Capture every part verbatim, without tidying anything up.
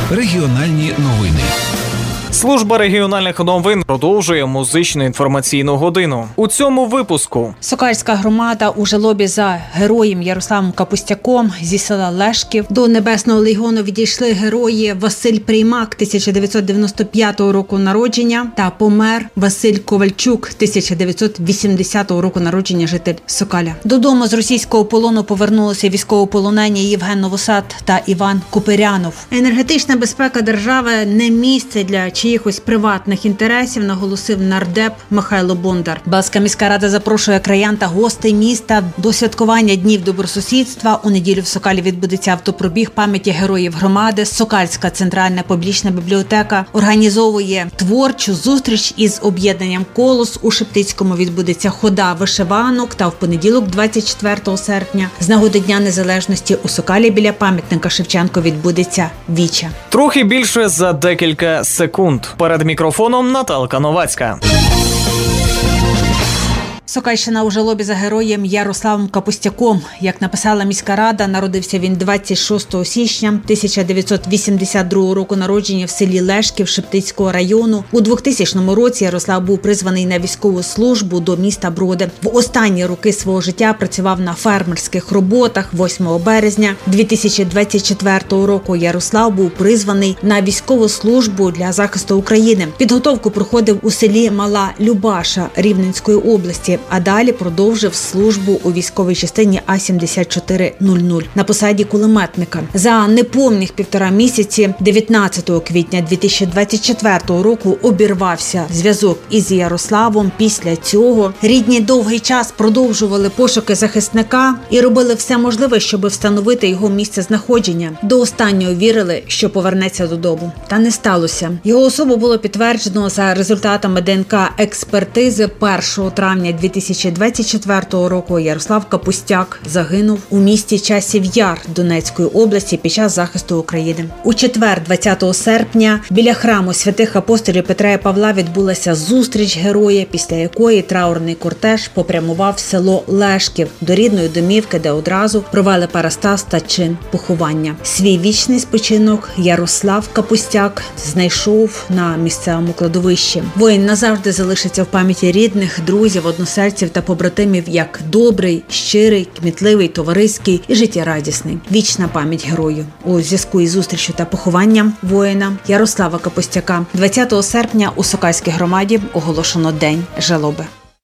Регіональні новини. Служба регіональних новин продовжує музичну інформаційну годину. У цьому випуску. Сокальська громада у жалобі за героєм Ярославом Капустяком зі села Лешків. До Небесного легіону відійшли герої Василь Приймак, тисяча дев'ятсот дев'яносто п'ятого року народження, та помер Василь Ковальчук, тисяча дев'ятсот вісімдесятого року народження, житель Сокаля. Додому з російського полону повернулися військовополонені Євген Новосад та Іван Купирянов. Енергетична безпека держави не місце для чиїхось приватних інтересів, наголосив нардеп Михайло Бондар. Балська міська рада запрошує краян та гостей міста до святкування Днів добросусідства. У неділю в Сокалі відбудеться автопробіг пам'яті героїв громади. Сокальська центральна публічна бібліотека організовує творчу зустріч із об'єднанням «Колос». У Шептицькому відбудеться хода вишиванок, та в понеділок, двадцять четвертого серпня, з нагоди Дня Незалежності у Сокалі біля пам'ятника Шевченко відбудеться віча. Трохи більше за декілька секунд. Перед мікрофоном Наталка Новацька. Сокальщина у жалобі за героєм Ярославом Капустяком. Як написала міська рада, народився він двадцять шостого січня тисяча дев'ятсот вісімдесят другого року народження в селі Лешків Шептицького району. У двохтисячному році Ярослав був призваний на військову службу до міста Броди. В останні роки свого життя працював на фермерських роботах. восьмого березня дві тисячі двадцять четвертого року Ярослав був призваний на військову службу для захисту України. Підготовку проходив у селі Мала Любаша Рівненської області, а далі продовжив службу у військовій частині А сімдесят чотири нуль нуль на посаді кулеметника. За неповних півтора місяці дев'ятнадцятого квітня дві тисячі двадцять четвертого року обірвався зв'язок із Ярославом. Після цього рідні довгий час продовжували пошуки захисника і робили все можливе, щоб встановити його місце знаходження. До останнього вірили, що повернеться додому. Та не сталося. Його особу було підтверджено за результатами ДНК-експертизи. першого травня дві тисячі двадцять четвертого року Ярослав Капустяк загинув у місті Часів Яр Донецької області під час захисту України. У четвер, двадцятого серпня, біля храму святих апостолів Петра і Павла відбулася зустріч героя, після якої траурний кортеж попрямував в село Лешків до рідної домівки, де одразу провели парастаз та чин поховання. Свій вічний спочинок Ярослав Капустяк знайшов на місцевому кладовищі. Воїн назавжди залишиться в пам'яті рідних, друзів, односельців та побратимів як добрий, щирий, кмітливий, товариський і життєрадісний. Вічна пам'ять герою. У зв'язку із зустрічю та похованням воїна Ярослава Капустяка двадцятого серпня у Сокальській громаді оголошено День жалоби.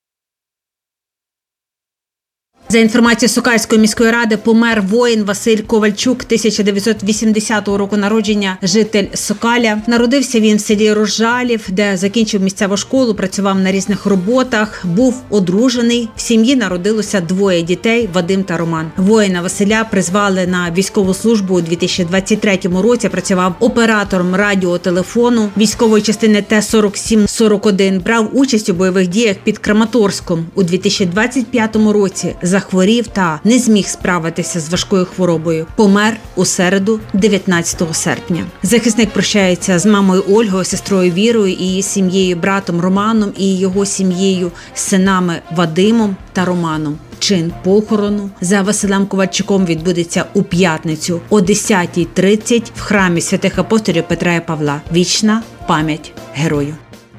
За інформацією Сокальської міської ради, помер воїн Василь Ковальчук, тисяча дев'ятсот вісімдесятого року народження, житель Сокаля. Народився він в селі Розжалів, де закінчив місцеву школу, працював на різних роботах, був одружений. В сім'ї народилося двоє дітей – Вадим та Роман. Воїна Василя призвали на військову службу у дві тисячі двадцять третьому році, працював оператором радіотелефону військової частини Т сорок сім сорок один, брав участь у бойових діях під Краматорськом. У дві тисячі двадцять п'ятому році захворів та не зміг справитися з важкою хворобою. Помер у середу, дев'ятнадцятого серпня. Захисник прощається з мамою Ольгою, сестрою Вірою і її сім'єю, братом Романом і його сім'єю, синами Вадимом та Романом. Чин похорону за Василем Ковальчуком відбудеться у п'ятницю о десятій тридцять в храмі святих апостолів Петра і Павла. Вічна пам'ять герою.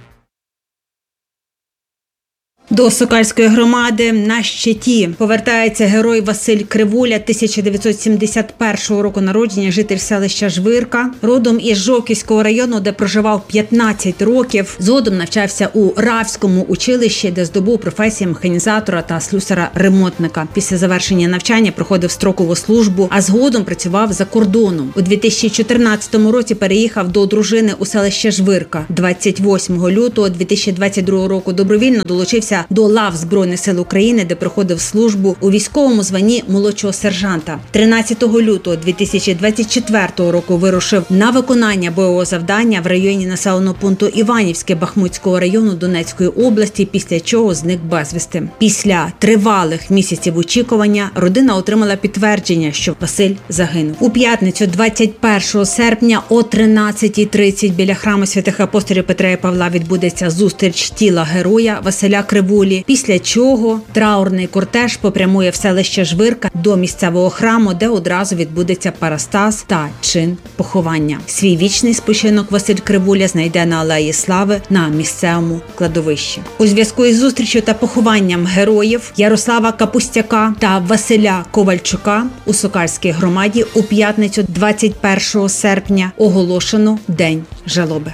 До Сокальської громади на щиті повертається герой Василь Кривуля, тисяча дев'ятсот сімдесят першого року народження, житель селища Жвирка, родом із Жовківського району, де проживав п'ятнадцять років. Згодом навчався у Равському училищі, де здобув професію механізатора та слюсара-ремонтника. Після завершення навчання проходив строкову службу, а згодом працював за кордоном. У дві тисячі чотирнадцятому році переїхав до дружини у селище Жвирка. двадцять восьмого лютого дві тисячі двадцять другого року добровільно долучився до лав Збройних сил України, де проходив службу у військовому званні молодшого сержанта. тринадцятого лютого дві тисячі двадцять четвертого року вирушив на виконання бойового завдання в районі населеного пункту Іванівське Бахмутського району Донецької області, після чого зник безвісти. Після тривалих місяців очікування родина отримала підтвердження, що Василь загинув. У п'ятницю двадцять першого серпня о тринадцятій тридцять біля храму святих апостолів Петра і Павла відбудеться зустріч тіла героя Василя Кривуля Кривулі, після чого траурний кортеж попрямує в селище Жвирка до місцевого храму, де одразу відбудеться парастаз та чин поховання. Свій вічний спочинок Василь Кривуля знайде на Алеї Слави на місцевому кладовищі. У зв'язку із зустрічю та похованням героїв Ярослава Капустяка та Василя Ковальчука у Сокальській громаді у п'ятницю двадцять першого серпня оголошено День жалоби.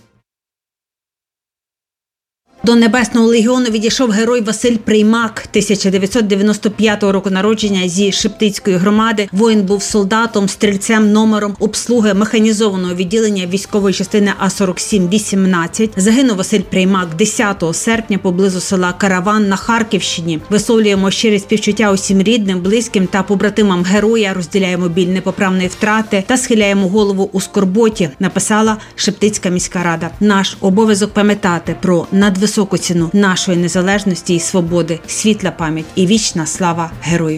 До Небесного легіону відійшов герой Василь Приймак, тисяча дев'ятсот дев'яносто п'ятого року народження, зі Шептицької громади. Воїн був солдатом, стрільцем номером обслуги механізованого відділення військової частини А сорок сім вісімнадцять. Загинув Василь Приймак десятого серпня поблизу села Караван на Харківщині. Висловлюємо щирі співчуття усім рідним, близьким та побратимам героя, розділяємо біль непоправної втрати та схиляємо голову у скорботі, написала Шептицька міська рада. Наш обов'язок пам'ятати про надвисоку високу ціну нашої незалежності і свободи, світла пам'ять і вічна слава герою.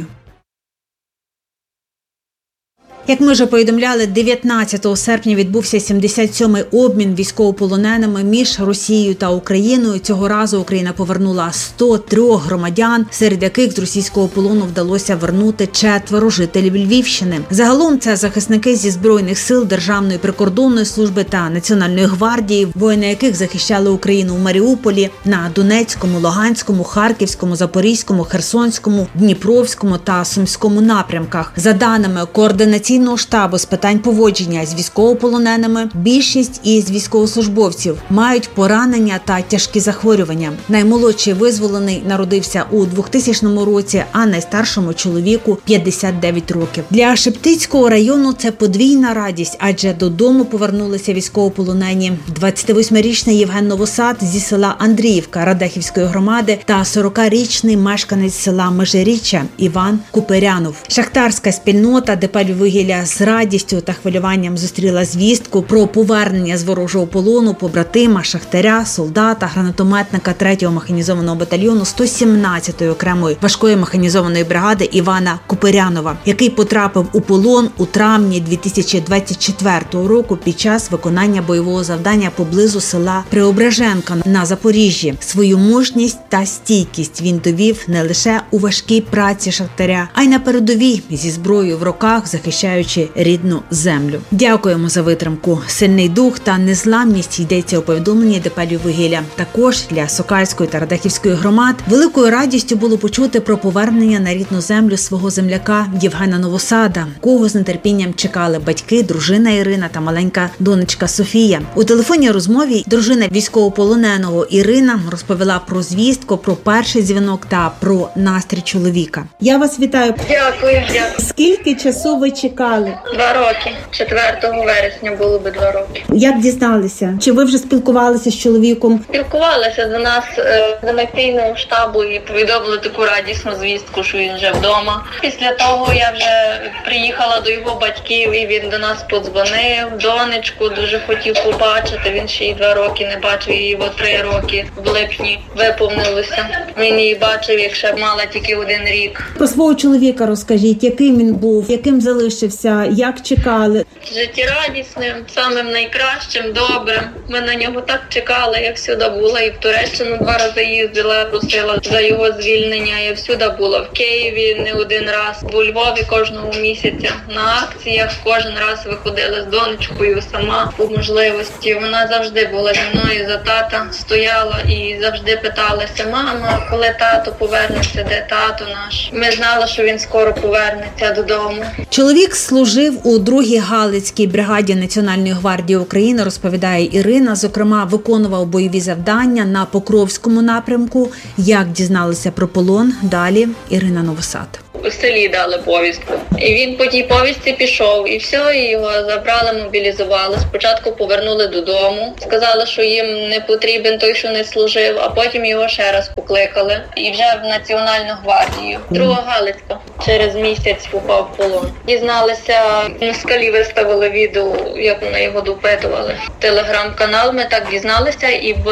Як ми вже повідомляли, дев'ятнадцятого серпня відбувся сімдесят сьомий обмін військовополоненими між Росією та Україною. Цього разу Україна повернула сто три громадян, серед яких з російського полону вдалося вернути четверо жителів Львівщини. Загалом це захисники зі Збройних сил, Державної прикордонної служби та Національної гвардії, воїни яких захищали Україну у Маріуполі, на Донецькому, Луганському, Харківському, Запорізькому, Херсонському, Дніпровському та Сумському напрямках. За даними координаційного штабу з питань поводження з військовополоненими, більшість із військовослужбовців мають поранення та тяжкі захворювання. Наймолодший визволений народився у двохтисячному році, а найстаршому чоловіку п'ятдесят дев'ять років. Для Шептицького району це подвійна радість, адже додому повернулися військовополонені двадцятивосьмирічний Євген Новосад зі села Андріївка Радехівської громади та сорокарічний мешканець села Межиріччя Іван Куперянов. Шахтарська спільнота ДП «Львіввугілля» з радістю та хвилюванням зустріла звістку про повернення з ворожого полону побратима, шахтаря, солдата, гранатометника третього механізованого батальйону сто сімнадцятої окремої важкої механізованої бригади Івана Куперянова, який потрапив у полон у травні дві тисячі двадцять четвертого року під час виконання бойового завдання поблизу села Преображенка на Запоріжжі. Свою мужність та стійкість він довів не лише у важкій праці шахтаря, а й на передовій зі зброєю в руках, захищаючи рідну землю. Дякуємо за витримку, сильний дух та незламність, йдеться у повідомленні ДП «Львіввугілля». Також для Сокальської та Радехівської громад великою радістю було почути про повернення на рідну землю свого земляка Євгена Новосада, кого з нетерпінням чекали батьки, дружина Ірина та маленька донечка Софія. У телефонній розмові дружина військовополоненого Ірина розповіла про звістку, про перший дзвінок та про настрій чоловіка. Я вас вітаю. Дякую, дякую. Скільки часу ви чекали? Два роки. четвертого вересня було би два роки. Як дізналися? Чи ви вже спілкувалися з чоловіком? Спілкувалися до нас е, з анексійного штабу і повідомили таку радісну звістку, що він вже вдома. Після того я вже приїхала до його батьків, і він до нас подзвонив. Донечку дуже хотів побачити. Він ще й два роки не бачив її, бо три роки в липні виповнилося. Він її бачив, як ще мала тільки один рік. Про свого чоловіка розкажіть, яким він був, яким залишився, як чекали? Життєрадісним, самим найкращим, добрим. Ми на нього так чекали, я всюди була. І в Туреччину два рази їздила, просила за його звільнення. Я всюди була, в Києві не один раз, у Львові кожного місяця. На акціях кожен раз виходила з донечкою сама по можливості. Вона завжди була зі мною, за тата стояла і завжди питалася: мама, коли тато повернеться, де тато наш? Ми знали, що він скоро повернеться додому. Чоловік служив у другій Галицькій бригаді Національної гвардії України, розповідає Ірина. Зокрема, виконував бойові завдання на Покровському напрямку. Як дізналися про полон, далі Ірина Новосад. У селі дали повістку. І він по тій повістці пішов, і все, і його забрали, мобілізували. Спочатку повернули додому, сказали, що їм не потрібен той, що не служив, а потім його ще раз покликали. І вже в Національну гвардію. Друга Галицька. Через місяць попав в полон. Дізналися, москалі виставили відео, як вони його допитували. Телеграм-канал, ми так дізналися, і в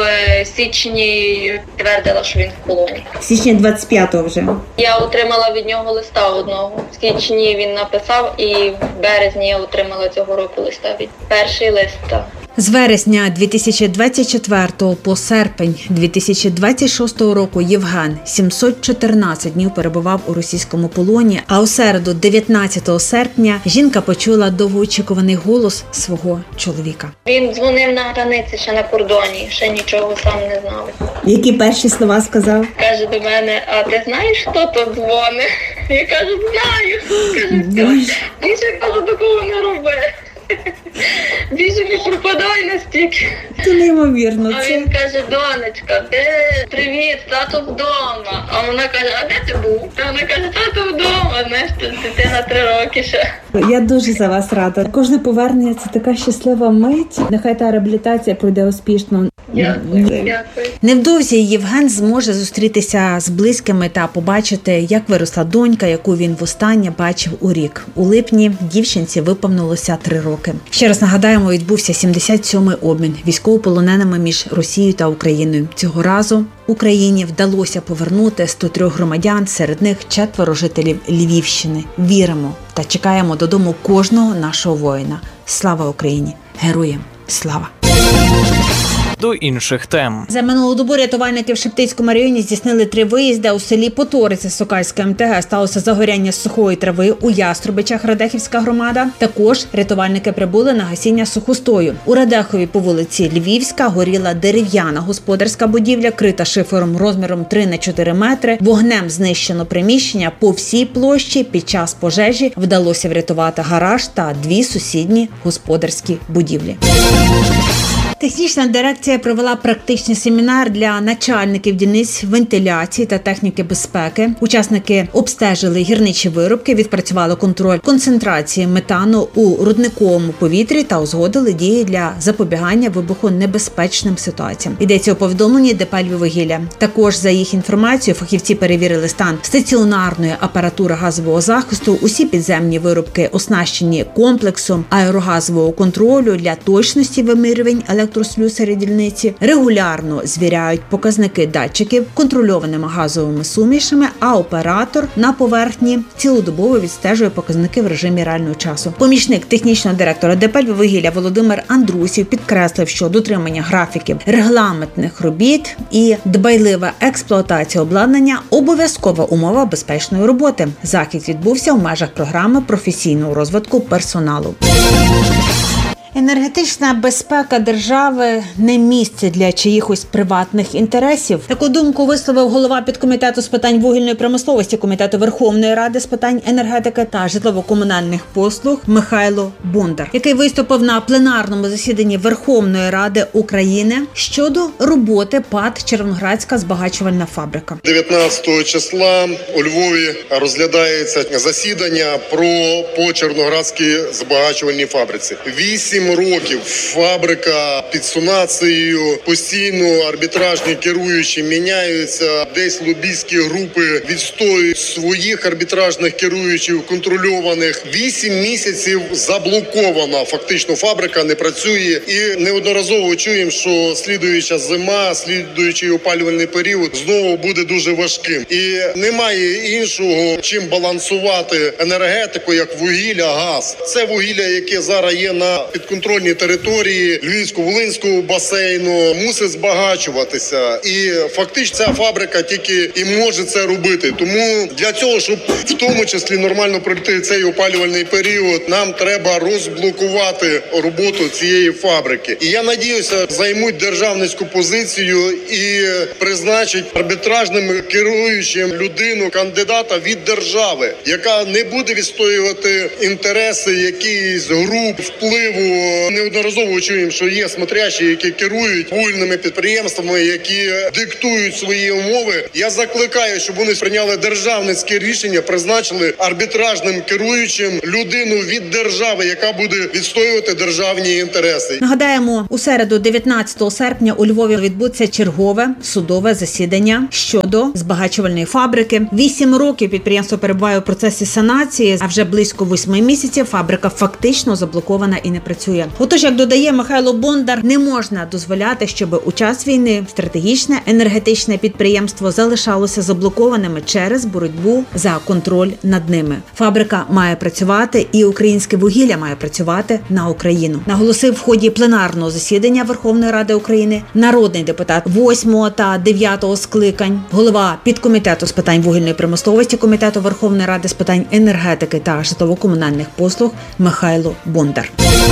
січні твердила, що він в полоні. В січні двадцять п'ятого вже. Я отримала від нього листа одного. В січні він написав, і в березні я отримала цього року листа від перший лист. З вересня дві тисячі двадцять четвертого по серпень дві тисячі двадцять шостого року Євген сімсот чотирнадцять днів перебував у російському полоні, а у середу, дев'ятнадцятого серпня, жінка почула довгоочікуваний голос свого чоловіка. Він дзвонив на границі ще на кордоні, ще нічого сам не знав. Які перші слова сказав? Каже до мене, а ти знаєш, хто тут дзвонить? Я кажу, знаю. Каже, все. Більше, кажу, такого не роби. Більше не пропадай настільки. Це неймовірно. А він каже, донечка, де привіт, тато вдома. А вона каже, а де ти був? А вона каже, тато вдома, знаєш, дитина три роки ще. Я дуже за вас рада. Кожне повернення – це така щаслива мить. Нехай та реабілітація пройде успішно. Дякую, дякую. Невдовзі Євген зможе зустрітися з близькими та побачити, як виросла донька, яку він востаннє бачив у рік. У липні дівчинці виповнилося три роки. Ще раз нагадаємо, відбувся сімдесят сьомий обмін військовополоненими між Росією та Україною. Цього разу Україні вдалося повернути сто три громадян, серед них четверо жителів Львівщини. Віримо та чекаємо додому кожного нашого воїна. Слава Україні! Героям слава! До інших тем. За минулу добу рятувальники в Шептицькому районі здійснили три виїзди. У селі Поториця Сокальської ем те ге сталося загоряння сухої трави. У Яструбичах Радехівська громада. Також рятувальники прибули на гасіння сухостою. У Радехові по вулиці Львівська горіла дерев'яна господарська будівля, крита шифером розміром три на чотири метри. Вогнем знищено приміщення по всій площі. Під час пожежі вдалося врятувати гараж та дві сусідні господарські будівлі. Технічна дирекція провела практичний семінар для начальників дільниць вентиляції та техніки безпеки. Учасники обстежили гірничі виробки, відпрацювали контроль концентрації метану у рудниковому повітрі та узгодили дії для запобігання вибухонебезпечним ситуаціям. Йдеться у повідомленні ДП «Львіввугілля». Також, за їх інформацією, фахівці перевірили стан стаціонарної апаратури газового захисту. Усі підземні виробки оснащені комплексом аерогазового контролю для точності вимірювань електрослюсарі дільниці, регулярно звіряють показники датчиків контрольованими газовими сумішами, а оператор на поверхні цілодобово відстежує показники в режимі реального часу. Помічник технічного директора ДП «Львіввугілля» Володимир Андрусів підкреслив, що дотримання графіків регламентних робіт і дбайлива експлуатація обладнання – обов'язкова умова безпечної роботи. Захід відбувся в межах програми професійного розвитку персоналу. Енергетична безпека держави – не місце для чиїхось приватних інтересів. Таку думку висловив голова підкомітету з питань вугільної промисловості Комітету Верховної Ради з питань енергетики та житлово-комунальних послуг Михайло Бондар, який виступив на пленарному засіданні Верховної Ради України щодо роботи ПАТ «Червоноградська збагачувальна фабрика». дев'ятнадцятого числа у Львові розглядається засідання про по Червоноградській збагачувальній фабриці. Вісім років фабрика під сунацією, постійно арбітражні керуючі міняються, десь лобійські групи відстоюють своїх арбітражних керуючих контрольованих. Вісім місяців заблокована фактично фабрика, не працює, і неодноразово чуємо, що слідуюча зима, слідуючий опалювальний період знову буде дуже важким. І немає іншого, чим балансувати енергетику, як вугілля, газ. Це вугілля, яке зараз є на підконтрольній контрольні території Львівсько-Волинського басейну, мусить збагачуватися. І фактично ця фабрика тільки і може це робити. Тому для цього, щоб в тому числі нормально пройти цей опалювальний період, нам треба розблокувати роботу цієї фабрики. І я надіюся, займуть державницьку позицію і призначать арбітражним керуючим людину, кандидата від держави, яка не буде відстоювати інтереси якихось груп, впливу. Неодноразово чуємо, що є смотрящі, які керують вугільними підприємствами, які диктують свої умови. Я закликаю, щоб вони прийняли державницьке рішення, призначили арбітражним керуючим людину від держави, яка буде відстоювати державні інтереси. Нагадаємо, у середу, дев'ятнадцятого серпня, у Львові відбудеться чергове судове засідання щодо збагачувальної фабрики. Вісім років підприємство перебуває у процесі санації, а вже близько восьми місяців фабрика фактично заблокована і не працює. працює. Отож, як додає Михайло Бондар, не можна дозволяти, щоб у час війни стратегічне енергетичне підприємство залишалося заблокованими через боротьбу за контроль над ними. Фабрика має працювати і українське вугілля має працювати на Україну. Наголосив в ході пленарного засідання Верховної Ради України народний депутат восьмого та дев'ятого скликань, голова підкомітету з питань вугільної промисловості Комітету Верховної Ради з питань енергетики та житлово-комунальних послуг Михайло Бондар.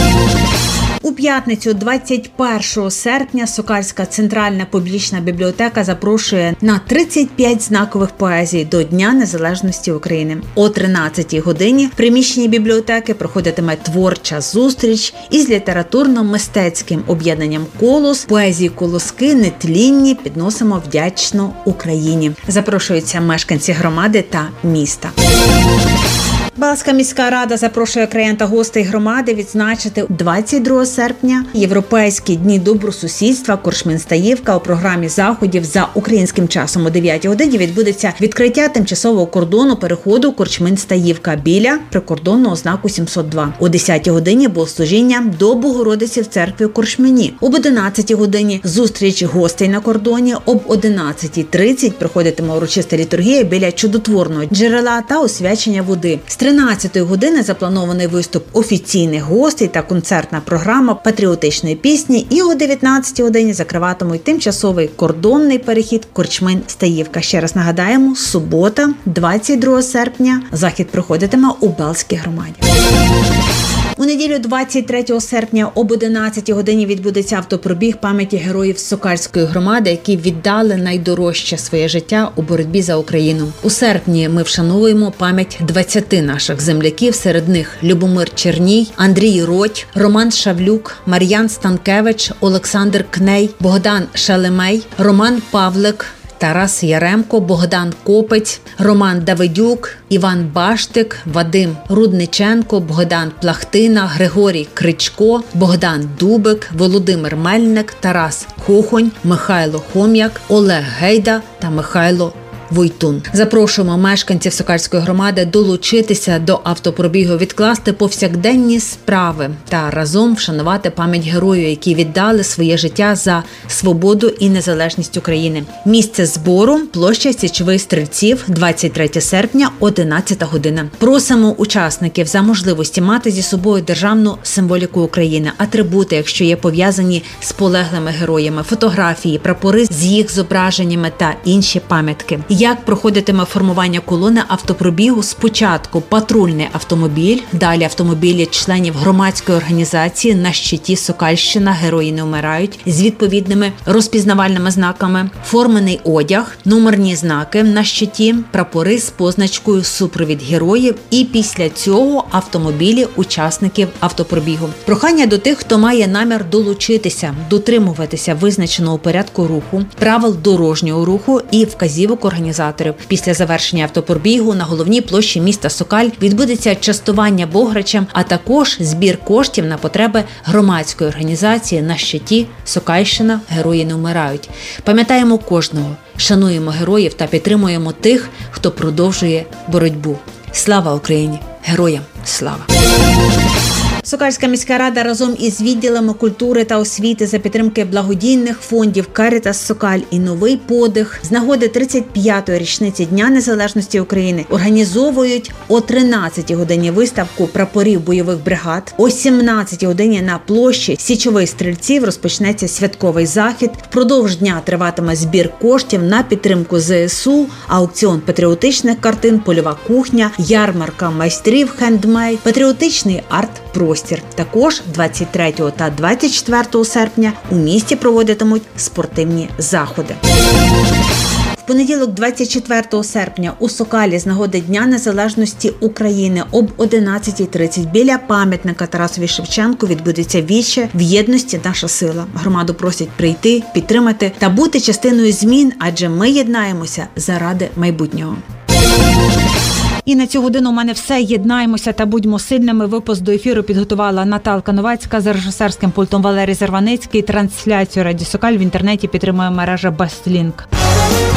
У п'ятницю, двадцять першого серпня, Сокальська центральна публічна бібліотека запрошує на тридцять п'ять знакових поезій до Дня Незалежності України. О тринадцятій годині в приміщенні бібліотеки проходитиме творча зустріч із літературно-мистецьким об'єднанням «Колос». Поезії «Колоски» нетлінні підносимо вдячно Україні. Запрошуються мешканці громади та міста. Балська міська рада запрошує краян та гостей громади відзначити двадцять другого серпня Європейські дні добросусідства Корчмин-Стаївка. У програмі заходів за українським часом о дев'ятій годині відбудеться відкриття тимчасового кордону переходу Корчмин-Стаївка біля прикордонного знаку сімсот два. О десятій годині богослужіння до Богородиці в церкві у Корчмині. Об одинадцятій годині зустріч гостей на кордоні. Об одинадцятій тридцять проходитиме урочиста літургія біля чудотворного джерела та освячення води. З тринадцятої години запланований виступ офіційних гостей та концертна програма патріотичної пісні. І о дев'ятнадцятій годині закриватимуть тимчасовий кордонний перехід Корчмин-Стаївка. Ще раз нагадаємо, субота, двадцять другого серпня, захід проходитиме у Балській громаді. У неділю двадцять третього серпня об одинадцятій годині відбудеться автопробіг пам'яті героїв Сокальської громади, які віддали найдорожче своє життя у боротьбі за Україну. У серпні ми вшановуємо пам'ять двадцяти наших земляків, серед них Любомир Черній, Андрій Роть, Роман Шавлюк, Мар'ян Станкевич, Олександр Кней, Богдан Шелемей, Роман Павлик, Тарас Яремко, Богдан Копець, Роман Давидюк, Іван Баштик, Вадим Рудниченко, Богдан Плахтина, Григорій Кричко, Богдан Дубик, Володимир Мельник, Тарас Хохонь, Михайло Хом'як, Олег Гейда та Михайло Войтун. Запрошуємо мешканців Сокальської громади долучитися до автопробігу, відкласти повсякденні справи та разом вшанувати пам'ять героїв, які віддали своє життя за свободу і незалежність України. Місце збору – площа Січових Стрільців, двадцять третього серпня, одинадцята година. Просимо учасників за можливості мати зі собою державну символіку України, атрибути, якщо є пов'язані з полеглими героями, фотографії, прапори з їх зображеннями та інші пам'ятки. Як проходитиме формування колони автопробігу? Спочатку патрульний автомобіль, далі автомобілі членів громадської організації «На щиті Сокальщина. Герої не вмирають» з відповідними розпізнавальними знаками, формений одяг, номерні знаки на щиті, прапори з позначкою «Супровід героїв» і після цього автомобілі учасників автопробігу. Прохання до тих, хто має намір долучитися, дотримуватися визначеного порядку руху, правил дорожнього руху і вказівок організації. Після завершення автопробігу на головній площі міста Сокаль відбудеться частування бограчем, а також збір коштів на потреби громадської організації «На щиті Сокальщина. Герої не вмирають». Пам'ятаємо кожного, шануємо героїв та підтримуємо тих, хто продовжує боротьбу. Слава Україні! Героям слава! Сокальська міська рада разом із відділами культури та освіти за підтримки благодійних фондів «Карітас Сокаль» і «Новий подих» з нагоди тридцять п'ятої річниці Дня Незалежності України організовують о тринадцятій годині виставку прапорів бойових бригад. О сімнадцятій годині на площі Січових Стрільців розпочнеться святковий захід. Впродовж дня триватиме збір коштів на підтримку зе ес у, аукціон патріотичних картин, польова кухня, ярмарка майстрів хендмейд, патріотичний арт-простір. Також двадцять третього та двадцять четвертого серпня у місті проводитимуть спортивні заходи. В понеділок, двадцять четвертого серпня, у Сокалі з нагоди Дня Незалежності України об одинадцятій тридцять біля пам'ятника Тарасові Шевченку відбудеться віче «В єдності наша сила». Громаду просять прийти, підтримати та бути частиною змін, адже ми єднаємося заради майбутнього. І на цю годину у мене все. Єднаємося та будьмо сильними. Випуск до ефіру підготувала Наталка Новацька, за режисерським пультом Валерій Зарваницький. Трансляцію Радіо Сокаль в інтернеті підтримує мережа Бастлінк.